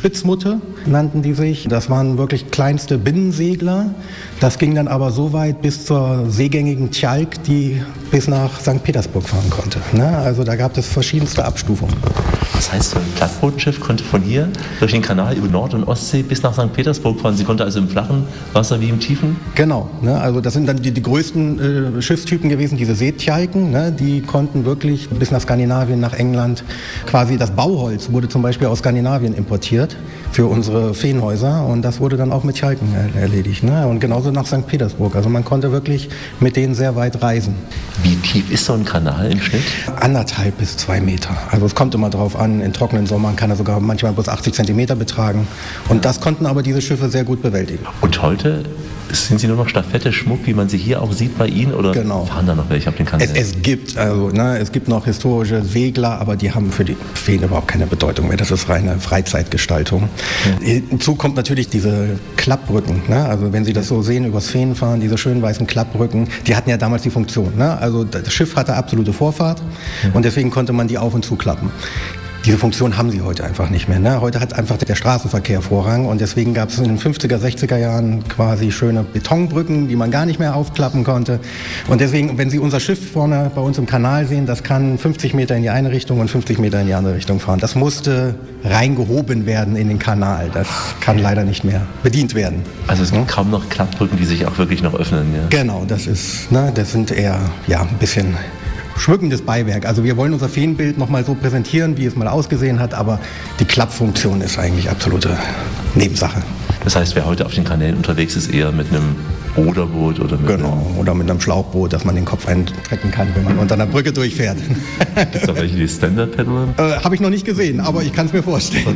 Spitzmutte nannten die sich. Das waren wirklich kleinste Binnensegler. Das ging dann aber so weit bis zur seegängigen Tjalk, die bis nach St. Petersburg fahren konnte. Also da gab es verschiedenste Abstufungen. Das heißt, so ein Plattbodenschiff konnte von hier durch den Kanal über Nord- und Ostsee bis nach St. Petersburg fahren. Sie konnte also im flachen Wasser wie im tiefen? Genau. Also das sind dann die größten Schiffstypen gewesen, diese Seetjalken. Die konnten wirklich bis nach Skandinavien, nach England. Quasi das Bauholz wurde zum Beispiel aus Skandinavien importiert für unsere Feenhäuser und das wurde dann auch mit Tjalken erledigt. Und genauso nach St. Petersburg. Also man konnte wirklich mit denen sehr weit reisen. Wie tief ist so ein Kanal im Schnitt? 1,5 bis 2 Meter. Also es kommt immer drauf an. In trockenen Sommern kann er sogar manchmal bis 80 Zentimeter betragen. Und das konnten aber diese Schiffe sehr gut bewältigen. Und heute sind sie nur noch Stafette, Schmuck, wie man sie hier auch sieht bei Ihnen? Oder genau. Fahren da noch welche auf den Kanal? Es gibt noch historische Segler, aber die haben für die Feen überhaupt keine Bedeutung mehr. Das ist reine Freizeitgestaltung. Ja. Hinzu kommt natürlich diese Klappbrücken. Also wenn Sie das so sehen, übers Feenfahren, diese schönen weißen Klappbrücken, die hatten ja damals die Funktion. Also das Schiff hatte absolute Vorfahrt und deswegen konnte man die auf- und zuklappen. Diese Funktion haben sie heute einfach nicht mehr. Heute hat einfach der Straßenverkehr Vorrang und deswegen gab es in den 50er, 60er Jahren quasi schöne Betonbrücken, die man gar nicht mehr aufklappen konnte. Und deswegen, wenn Sie unser Schiff vorne bei uns im Kanal sehen, das kann 50 Meter in die eine Richtung und 50 Meter in die andere Richtung fahren. Das musste reingehoben werden in den Kanal. Das kann leider nicht mehr bedient werden. Also es gibt kaum noch Klappbrücken, die sich auch wirklich noch öffnen. Ja? Genau, das sind eher ein bisschen schmückendes Beiwerk. Also wir wollen unser Feenbild nochmal so präsentieren, wie es mal ausgesehen hat, aber die Klappfunktion ist eigentlich absolute Nebensache. Das heißt, wer heute auf den Kanälen unterwegs ist, eher mit einem Ruderboot oder mit einem Schlauchboot, dass man den Kopf einstrecken kann, wenn man unter einer Brücke durchfährt. Gibt es auch welche, die Stand-Up paddeln? Habe ich noch nicht gesehen, aber ich kann es mir vorstellen.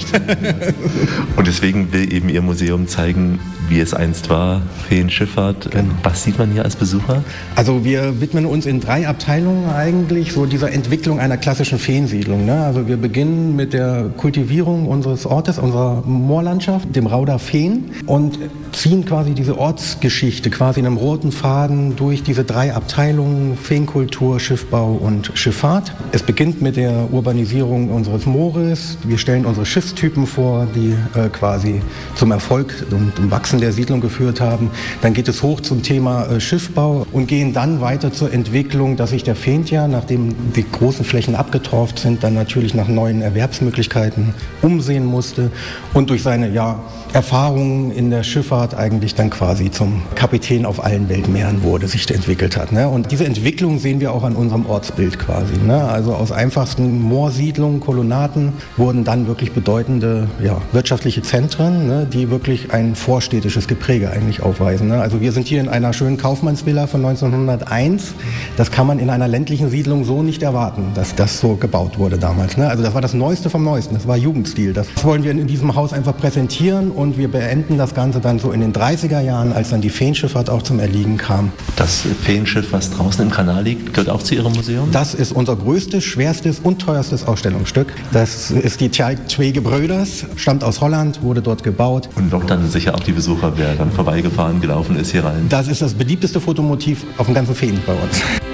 Und deswegen will eben Ihr Museum zeigen, wie es einst war, Feenschifffahrt. Genau. Was sieht man hier als Besucher? Also wir widmen uns in 3 Abteilungen eigentlich so dieser Entwicklung einer klassischen Feensiedlung. Also wir beginnen mit der Kultivierung unseres Ortes, unserer Moorlandschaft, dem Rauder Feen und ziehen quasi diese Ortsgeschichte quasi in einem roten Faden durch diese 3 Abteilungen Feenkultur, Schiffbau und Schifffahrt. Es beginnt mit der Urbanisierung unseres Moores. Wir stellen unsere Schiffstypen vor, die quasi zum Erfolg und zum Wachsen der Siedlung geführt haben. Dann geht es hoch zum Thema Schiffbau und gehen dann weiter zur Entwicklung, dass sich der Feentier, nachdem die großen Flächen abgetorft sind, dann natürlich nach neuen Erwerbsmöglichkeiten umsehen musste und durch seine Erfahrungen in der Schifffahrt eigentlich dann quasi zum Kapitän auf allen Weltmeeren wurde, sich entwickelt hat. Und diese Entwicklung sehen wir auch an unserem Ortsbild quasi. Also aus einfachsten Moorsiedlungen, Kolonnaten wurden dann wirklich bedeutende wirtschaftliche Zentren, die wirklich ein vorstädtisches Gepräge eigentlich aufweisen. Also wir sind hier in einer schönen Kaufmannsvilla von 1901. Das kann man in einer ländlichen Siedlung so nicht erwarten, dass das so gebaut wurde damals. Also das war das Neueste vom Neuesten, das war Jugendstil. Das wollen wir in diesem Haus einfach präsentieren und wir beenden das Ganze dann so in den 30er Jahren, als dann die Feenschifffahrt auch zum Erliegen kam. Das Feenschiff, was draußen im Kanal liegt, gehört auch zu Ihrem Museum? Das ist unser größtes, schwerstes und teuerstes Ausstellungsstück. Das ist die Tjalk Twee Bröders, stammt aus Holland, wurde dort gebaut. Und lockt dann sicher auch die Besucher, wer dann vorbeigefahren, gelaufen ist hier rein. Das ist das beliebteste Fotomotiv auf dem ganzen Feen bei uns.